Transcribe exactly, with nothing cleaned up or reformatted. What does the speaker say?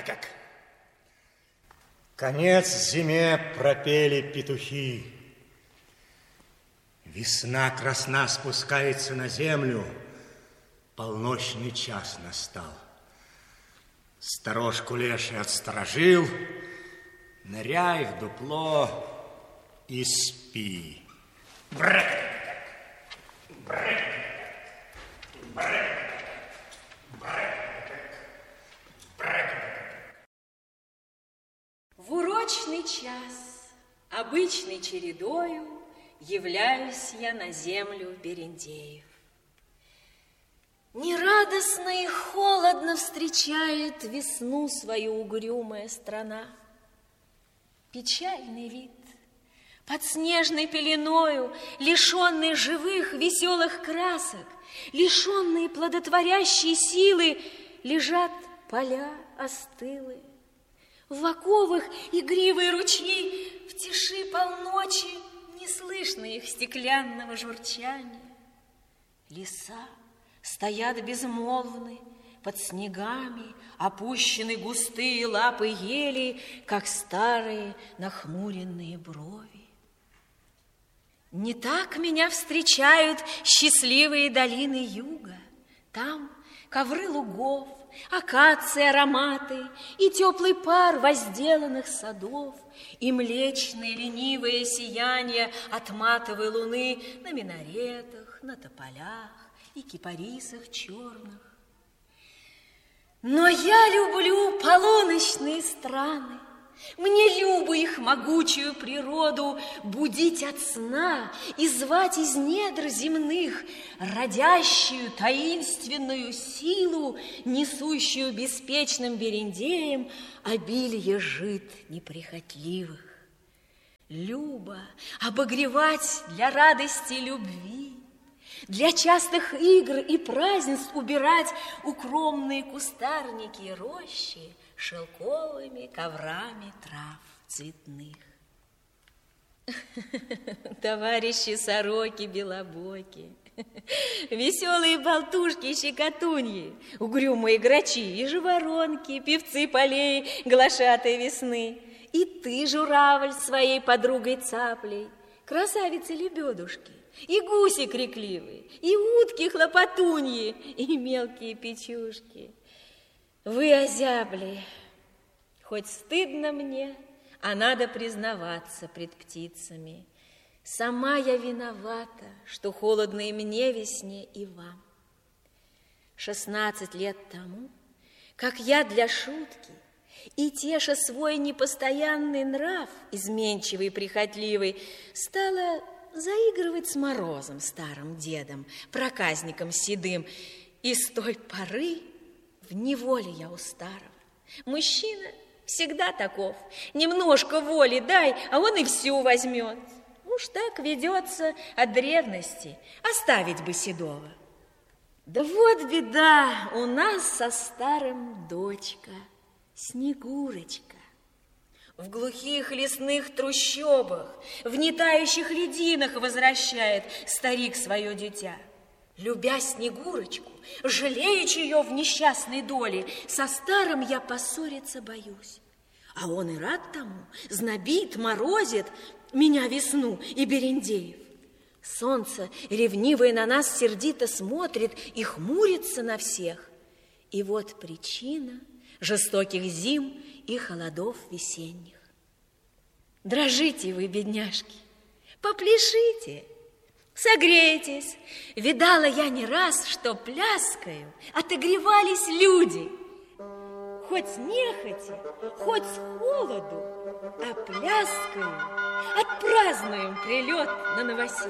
Как? Конец зиме пропели петухи. Весна красна спускается на землю. Полночный час настал. Сторожку леший отсторожил. Ныряй в дупло и спи. Бррр! Бррр! Бррр! В урочный час, обычной чередою, являюсь я на землю Берендеев. Нерадостно и холодно встречает весну свою угрюмая страна. Печальный вид, под снежной пеленою, лишенный живых веселых красок, лишенные плодотворящей силы, лежат поля остылые. В оковах игривые ручьи, в тиши полночи не слышно их стеклянного журчания. Леса стоят безмолвны, под снегами опущены густые лапы ели, как старые нахмуренные брови. Не так меня встречают счастливые долины юга. Там ковры лугов, акации ароматы, и теплый пар возделанных садов, и млечное ленивое сияние от матовой луны на минаретах, на тополях и кипарисах черных. Но я люблю полуночные страны. Мне любо их могучую природу будить от сна и звать из недр земных родящую таинственную силу, несущую беспечным берендеям обилие жит неприхотливых. Любо обогревать для радости любви, для частых игр и празднеств убирать укромные кустарники и рощи шелковыми коврами трав цветных. Товарищи сороки белобоки, веселые болтушки щекотуньи, угрюмые грачи и жаворонки, певцы полей глашатой весны, и ты, журавль, своей подругой цаплей, красавицы лебедушки, и гуси крикливые, и утки хлопотуньи, и мелкие печушки. Вы озябли, хоть стыдно мне, а надо признаваться пред птицами. Сама я виновата, что холодно и мне весне, и вам. Шестнадцать лет тому, как я для шутки, и теша свой непостоянный нрав, изменчивый и прихотливый, стала заигрывать с Морозом, старым дедом, проказником седым, и с той поры в неволе я у старого. Мужчина всегда таков. Немножко воли дай, а он и всю возьмет. Уж так ведется от древности. Оставить бы седого. Да вот беда, у нас со старым дочка, Снегурочка. В глухих лесных трущобах, в нетающих лединах возвращает старик свое дитя. Любя Снегурочку, жалеючи ее в несчастной доле, со старым я поссориться боюсь. А он и рад тому, знобит, морозит меня весну и Берендеев. Солнце ревнивое на нас сердито смотрит и хмурится на всех. И вот причина жестоких зим и холодов весенних. Дрожите вы, бедняжки, попляшите, согрейтесь. Видала я не раз, что пляскою отогревались люди. Хоть нехотя, хоть с холоду, а пляскою отпразднуем прилет на новоселье.